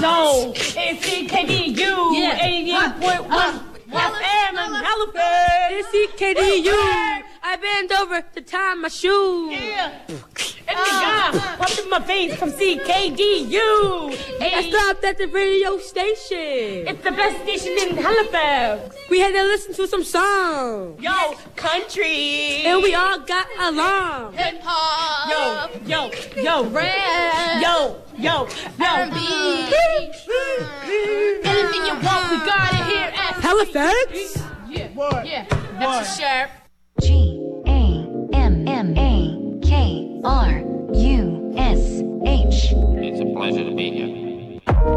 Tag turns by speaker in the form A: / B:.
A: Yo, it's CKDU,
B: Yeah.
A: 88.1 FM in Halifax.
B: It's CKDU. I bend over to tie my shoe.
A: Yeah. And the guy popped in my face from CKDU.
B: I stopped at the radio station.
A: It's the best station in Halifax.
B: We had to listen to some songs.
A: Yo, country.
B: And we all got along.
C: Hip hop.
A: Yo,
C: Rap.
A: yo.
C: R&B. Anything you want, we got it here at
B: Halifax?
C: Yeah. That's for sure.
D: GAMMAKRUSH.
E: It's a pleasure to be here.